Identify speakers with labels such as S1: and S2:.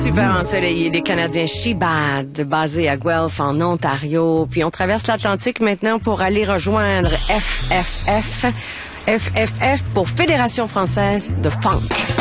S1: Super ensoleillé, les Canadiens She-Bad, basés à Guelph, en Ontario. Puis on traverse l'Atlantique maintenant pour aller rejoindre FFF pour Fédération française de funk.